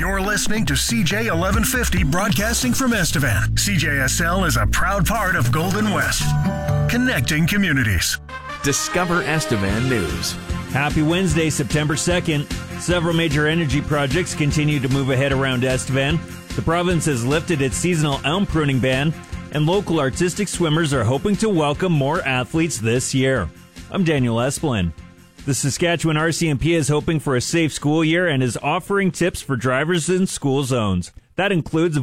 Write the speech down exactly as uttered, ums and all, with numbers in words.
You're listening to C J eleven fifty broadcasting from Estevan. C J S L is a proud part of Golden West, connecting communities. Discover Estevan News. Happy Wednesday, September second. Several major energy projects continue to move ahead around Estevan. The province has lifted its seasonal elm pruning ban, and local artistic swimmers are hoping to welcome more athletes this year. I'm Daniel Esplin. The Saskatchewan R C M P is hoping for a safe school year and is offering tips for drivers in school zones. That includes